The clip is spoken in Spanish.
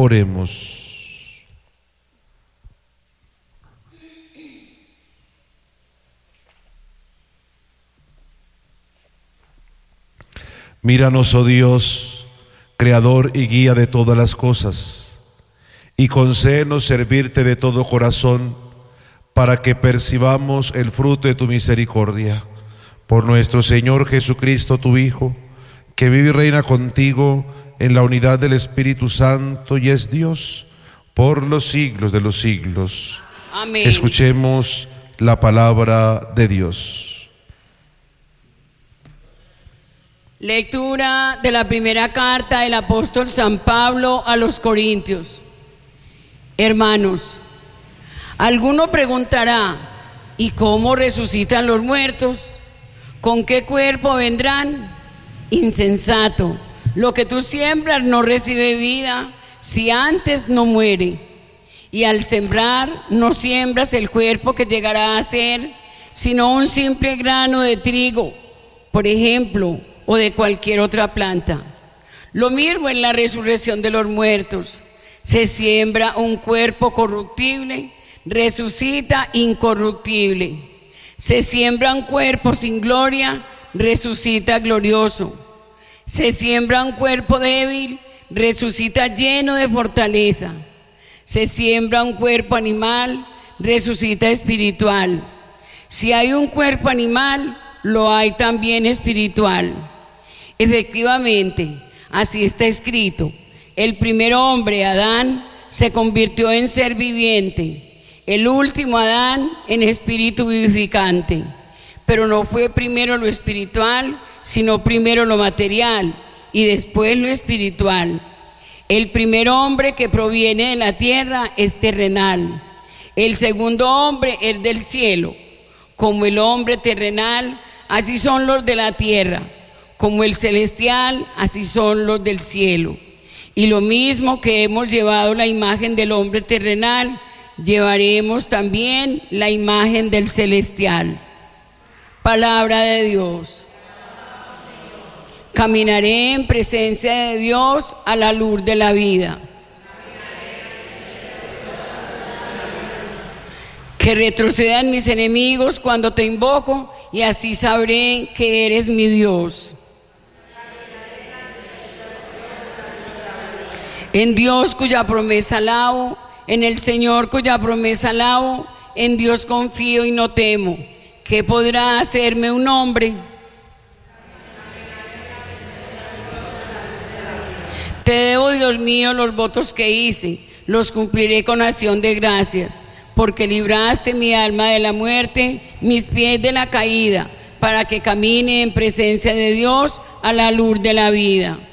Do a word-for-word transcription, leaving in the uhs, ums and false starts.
Oremos. Míranos, oh Dios, Creador y guía de todas las cosas, y concédenos servirte de todo corazón, para que percibamos el fruto de tu misericordia. Por nuestro Señor Jesucristo, tu Hijo, que vive y reina contigo en la unidad del Espíritu Santo y es Dios por los siglos de los siglos. Amén. Escuchemos la palabra de Dios. Lectura de la primera carta del apóstol San Pablo a los Corintios. Hermanos, alguno preguntará, ¿y cómo resucitan los muertos? ¿Con qué cuerpo vendrán? Insensato, lo que tú siembras no recibe vida si antes no muere. Y al sembrar no siembras el cuerpo que llegará a ser, sino un simple grano de trigo, por ejemplo, o de cualquier otra planta. Lo mismo en la resurrección de los muertos. Se siembra un cuerpo corruptible, resucita incorruptible. Se siembra un cuerpo sin gloria, resucita glorioso. Se siembra un cuerpo débil, resucita lleno de fortaleza. Se siembra un cuerpo animal, resucita espiritual. Si hay un cuerpo animal, lo hay también espiritual. Efectivamente, así está escrito: el primer hombre, Adán, se convirtió en ser viviente, el último Adán en espíritu vivificante. Pero no fue primero lo espiritual, sino primero lo material y después lo espiritual. El primer hombre que proviene de la tierra es terrenal, el segundo hombre es del cielo. Como el hombre terrenal, así son los de la tierra. Como el celestial, así son los del cielo. Y lo mismo que hemos llevado la imagen del hombre terrenal, llevaremos también la imagen del celestial. Palabra de Dios. Caminaré en presencia de Dios a la luz de la vida. Que retrocedan mis enemigos cuando te invoco, y así sabré que eres mi Dios. En Dios cuya promesa alabo, en el Señor cuya promesa alabo, en Dios confío y no temo. ¿Qué podrá hacerme un hombre? Te debo, Dios mío, los votos que hice, los cumpliré con acción de gracias, porque libraste mi alma de la muerte, mis pies de la caída, para que camine en presencia de Dios a la luz de la vida.